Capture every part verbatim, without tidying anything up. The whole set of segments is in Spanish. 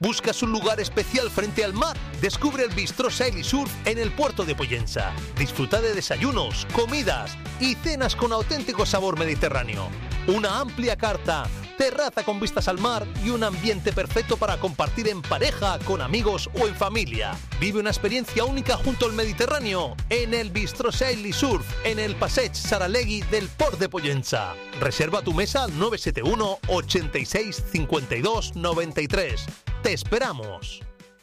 ¿Buscas un lugar especial frente al mar? Descubre el Bistró Sail y Surf en el puerto de Pollensa. Disfruta de desayunos, comidas y cenas con auténtico sabor mediterráneo. Una amplia carta, terraza con vistas al mar y un ambiente perfecto para compartir en pareja, con amigos o en familia. Vive una experiencia única junto al Mediterráneo en el Bistró Sail y Surf en el Passeig Saralegui del Port de Pollensa. Reserva tu mesa al nueve siete uno, ochenta y seis, cincuenta y dos, noventa y tres. ¡Te esperamos!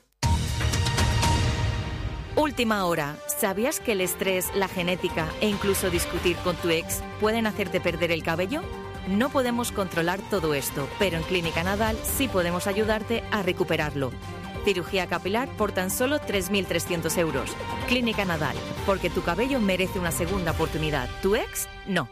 Última hora. ¿Sabías que el estrés, la genética e incluso discutir con tu ex pueden hacerte perder el cabello? No podemos controlar todo esto, pero en Clínica Nadal sí podemos ayudarte a recuperarlo. Cirugía capilar por tan solo tres mil trescientos euros. Clínica Nadal, porque tu cabello merece una segunda oportunidad. ¿Tu ex? No.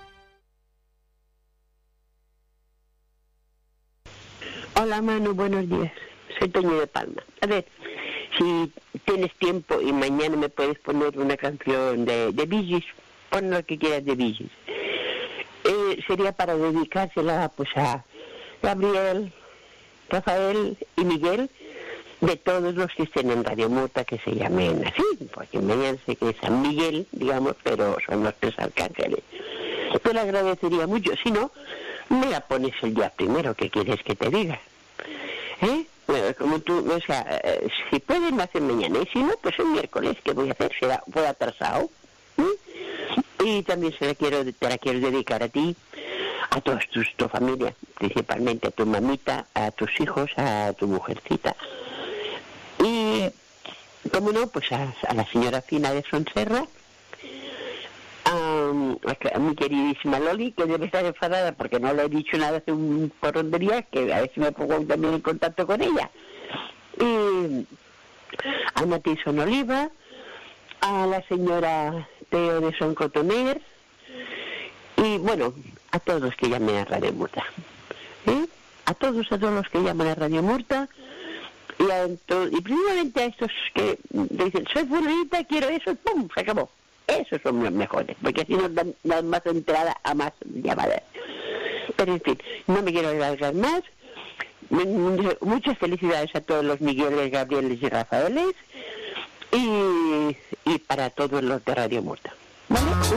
Hola Manu, buenos días. Soy Toño de Palma. A ver, si tienes tiempo y mañana me puedes poner una canción de, de Bee Gees, pon lo que quieras de Bee Gees. Eh, sería para dedicársela pues a Gabriel, Rafael y Miguel, de todos los que estén en Radio Murta, que se llamen así, porque mañana sé que es San Miguel, digamos, pero son los tres arcángeles. Te lo agradecería mucho. Si no, me la pones el día primero, que quieres que te diga. ¿Eh? Bueno, como tú, o sea, eh, si puedes me hacen mañana, y si no, pues el miércoles, ¿qué voy a hacer? Será, fue atrasado. ¿Eh? Y también se la quiero, te la quiero dedicar a ti, a toda tu, tu familia, principalmente a tu mamita, a tus hijos, a tu mujercita. Y, como no, pues a, a la señora Fina de Sonserra, a, a mi queridísima Loli, que debe estar enfadada porque no le he dicho nada hace un porrón de días, que a ver si me pongo también en contacto con ella. Y a Matison Oliva, a la señora Teo de Son Cotoner, y bueno, a todos los que llamen a Radio Murta. ¿Eh? A todos, a todos los que llaman a Radio Murta, y, a to- y principalmente a estos que dicen, soy fulanita, quiero eso, ¡pum!, se acabó. Esos son los mejores, porque así nos dan, dan más entrada a más llamadas. Pero en fin, no me quiero alargar más. Muchas felicidades a todos los Migueles, Gabrieles y Rafaeles, y, y para todos los de Radio Murta. ¿Vale?